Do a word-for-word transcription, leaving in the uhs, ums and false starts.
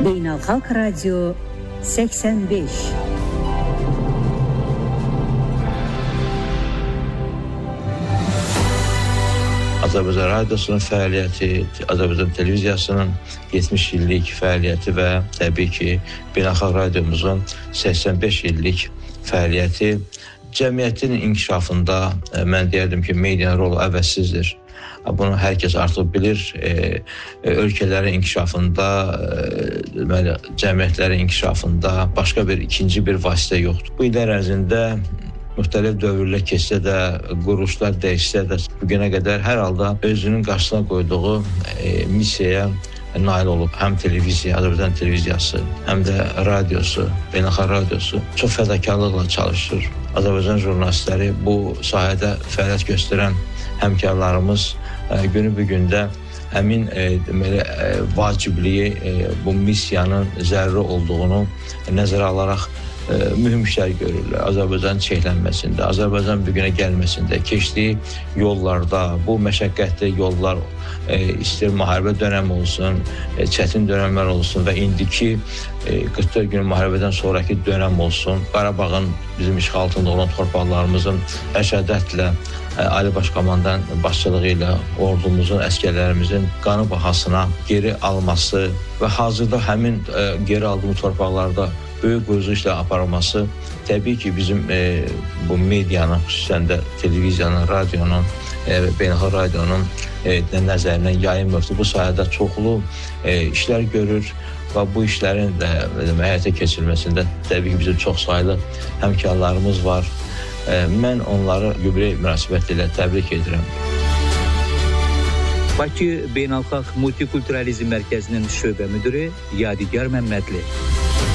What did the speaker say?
Beynəlxalq Radio səksən beş. Azərbaycan Radiosunun fəaliyyəti, Azərbaycan Televiziyasının yetmiş illik fəaliyyəti və təbii ki, Beynəlxalq Radiomuzun səksən beş illik fəaliyyəti cəmiyyətin inkişafında mən deyərdim ki, medianın rolu əvəzsizdir. Bunu hər kəs artıq bilir. E, ölkələrin inkişafında, e, cəmiyyətlərin inkişafında başqa bir ikinci bir vasitə yoxdur. Bu illər ərzində müxtəlif dövrlər keçsə də, quruluşlar dəyişsə də, bugünə qədər hər halda özünün qarşısına qoyduğu e, missiyaya nail olub. Həm televiziya, Azərbaycan televiziyası, həm də radiosu, Beynəlxalq Radiosu çox fədakarlıqla çalışır. Azərbaycan jurnalistləri bu sahədə fəaliyyət göstərən həmkarlarımız e, günü bu gündə həmin e, deməli, e, vacibliyi, e, bu missiyanın zəruri olduğunu nəzərə alaraq e, mühüm işlər görürlər. Azərbaycan çiçəklənməsində, Azərbaycan bu günə gəlməsində, keçdiyi yollarda, bu məşəqqətli yollar e, istər müharibə dönəmi olsun, e, çətin dönəmlər olsun və indiki e, qırx dörd gün müharibədən sonraki dönəm olsun, Qarabağın bizim işğal altında olan torpaqlarımızın rəşadətlə Ali Baş Komandan başçılığı ilə ordumuzun, əskərlərimizin qanı bahasına geri alması və hazırda həmin e, geri aldığı torpaqlarda böyük qurucu işlə aparılması təbii ki, bizim e, bu medianın, xüsusən də televiziyanın, radionun, e, Beynəlxalq Radionun e, nəzərindən yayınmır. Bu sayədə çoxlu e, işlər görür və bu işlərin də həyata keçirilməsində təbii ki, bizim çox saylı həmkarlarımız var. Mən onları yubiley münasibəti ilə təbrik edirəm. Bakı Beynəlxalq Multikulturalizm Mərkəzinin şöbə müdiri Yadigar Məmmədli.